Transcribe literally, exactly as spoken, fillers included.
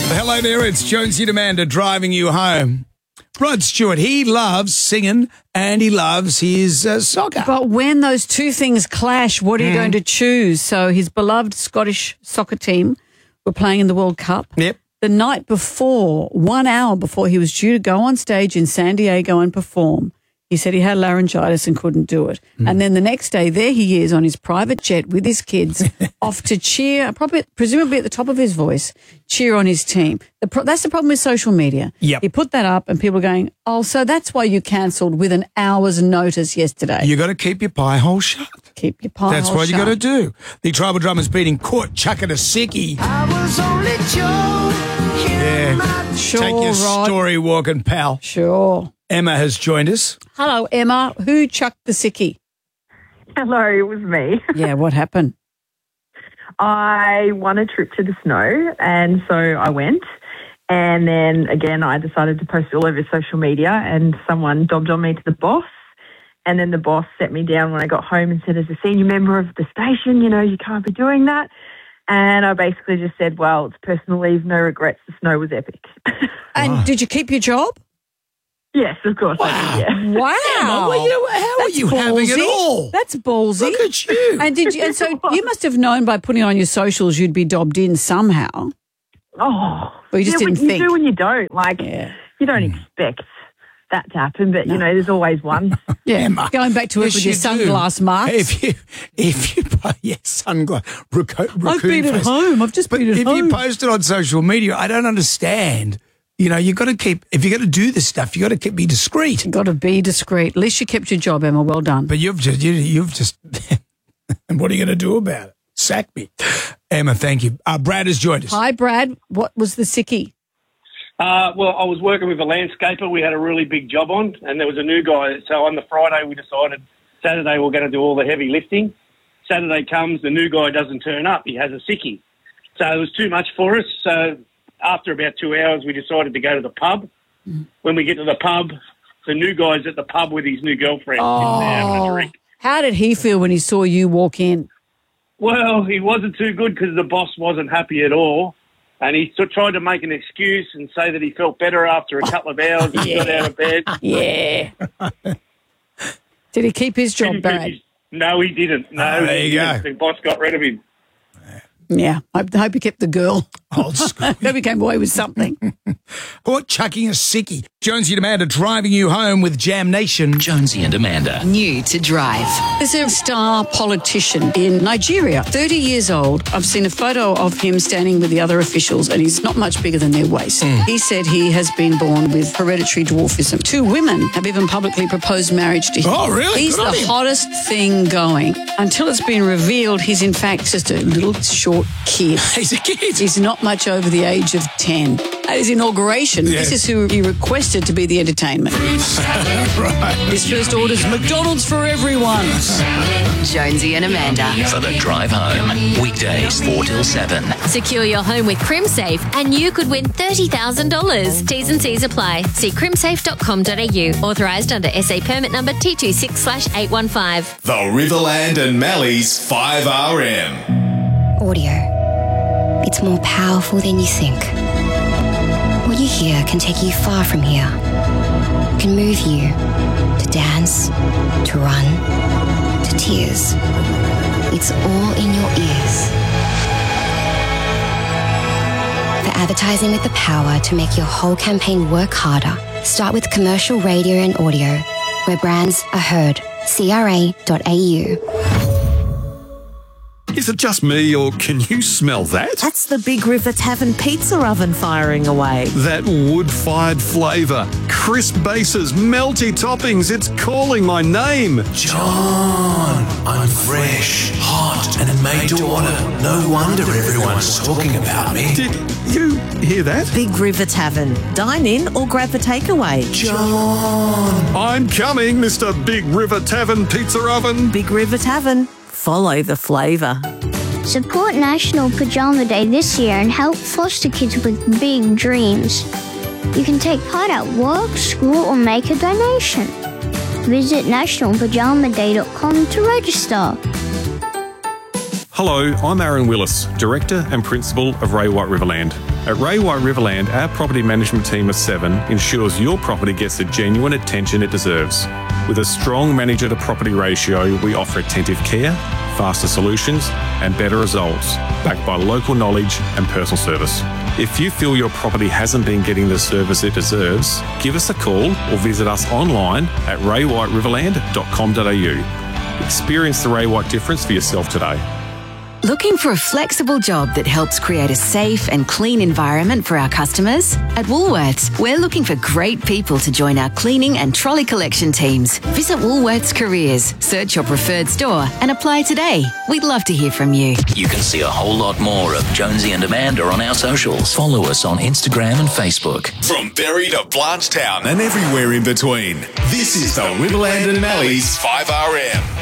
Hello there, it's Jonesy and Amanda driving you home. Rod Stewart, he loves singing and he loves his uh, soccer. But when those two things clash, what are you mm. going to choose? So his beloved Scottish soccer team were playing in the World Cup. Yep. The night before, one hour before he was due to go on stage in San Diego and perform, he said he had laryngitis and couldn't do it. Mm. And then the next day, there he is on his private jet with his kids off to cheer, probably, presumably at the top of his voice, cheer on his team. The pro- that's the problem with social media. Yep. He put that up and people are going, oh, so that's why you cancelled with an hour's notice yesterday. You got to keep your pie hole shut. Keep your pie That's hole what shut. you got to do. The Tribal Drummers beating Court Chuckadasicki. I was only joking. Yeah. Sure, Take your Rod. story walking, pal. Sure. Emma has joined us. Hello, Emma. Who chucked the sickie? Hello, it was me. Yeah, what happened? I won a trip to the snow, and so I went. And then, again, I decided to post it all over social media, and someone dobbed on me to the boss. And then the boss set me down when I got home and said, as a senior member of the station, you know, you can't be doing that. And I basically just said, well, it's personal leave, no regrets. The snow was epic. And Oh. did you keep your job? Yes, of course. I did, yeah. Wow. Emma, well, you, how That's are you having it ballsy. all? That's ballsy. Look at you. And did you? And so you must have known by putting on your socials you'd be dobbed in somehow. Oh. But you just yeah, didn't you think. do when you don't. Like, Yeah. you don't expect that to happen, but, you know, there's always one. Yeah, Emma. going back to it Yes, with your you do. sunglass mask. If you, if you, yes, sunglass, raccoon, I've been at face. home. I've just But been at if home. you post it on social media, I don't understand. You know, you've got to keep, if you're going to do this stuff, you've got to keep, be discreet. Got to be discreet. At least you kept your job, Emma. Well done. But you've just, you, you've just, and what are you going to do about it? Sack me. Emma, thank you. Uh, Brad has joined us. Hi, Brad. What was the sickie? Uh, well, I was working with a landscaper. We had a really big job on, and there was a new guy. So on the Friday, we decided Saturday we're going to do all the heavy lifting. Saturday comes, the new guy doesn't turn up. He has a sickie. So it was too much for us. So after about two hours, we decided to go to the pub. Mm. When we get to the pub, the new guy's at the pub with his new girlfriend. Oh. Sitting there having a drink. How did he feel when he saw you walk in? Well, he wasn't too good because the boss wasn't happy at all. And he t- tried to make an excuse and say that he felt better after a couple of hours and Yeah. got out of bed. Yeah. Did he keep his job, Brad? No, he didn't. No, Oh, there he you didn't. go. The boss got rid of him. Yeah. I hope he kept the girl. Old school. Hope he came away with something. What chucking a sickie? Jonesy and Amanda driving you home with Jam Nation. Jonesy and Amanda. New to drive. There's a star politician in Nigeria, thirty years old. I've seen a photo of him standing with the other officials, and he's not much bigger than their waist. Mm. He said he has been born with hereditary dwarfism. Two women have even publicly proposed marriage to him. Oh, really? He's Good on the him. hottest thing going. Until it's been revealed, he's in fact just a little short kid. He's a kid. He's not much over the age of ten. At his inauguration, Yeah. this is who he requested to be the entertainment. Right. His first order's McDonald's for everyone. Jonesy and Amanda. For the drive home. Weekdays four till seven. Secure your home with CrimSafe and you could win thirty thousand dollars. T's and C's apply. See crimsafe dot com dot a u. Authorised under S A permit number T two six slash eight one five. The Riverland and Mally's five R M. Audio. It's more powerful than you think. What you hear can take you far from here. It can move you to dance, to run, to tears. It's all in your ears. For advertising with the power to make your whole campaign work harder, start with commercial radio and audio, where brands are heard. C R A dot A U. Is it just me, or can you smell that? That's the Big River Tavern pizza oven firing away. That wood-fired flavour, crisp bases, melty toppings, it's calling my name. John, I'm fresh, hot and made to order. No wonder everyone's talking about me. Did you hear that? Big River Tavern. Dine in or grab the takeaway. John. I'm coming, Mister Big River Tavern Pizza Oven. Big River Tavern. Follow the flavour. Support National Pajama Day this year and help foster kids with big dreams. You can take part at work, school, or make a donation. Visit national pajama day dot com to register. Hello, I'm Aaron Willis, Director and Principal of Ray White Riverland. At Ray White Riverland, our property management team of seven ensures your property gets the genuine attention it deserves. With a strong manager to property ratio, we offer attentive care, faster solutions and better results, backed by local knowledge and personal service. If you feel your property hasn't been getting the service it deserves, give us a call or visit us online at ray white riverland dot com dot a u. Experience the Ray White difference for yourself today. Looking for a flexible job that helps create a safe and clean environment for our customers? At Woolworths, we're looking for great people to join our cleaning and trolley collection teams. Visit Woolworths Careers, search your preferred store and apply today. We'd love to hear from you. You can see a whole lot more of Jonesy and Amanda on our socials. Follow us on Instagram and Facebook. From Berry to Blanchetown and everywhere in between, this is the Riverland and Malleys five R M.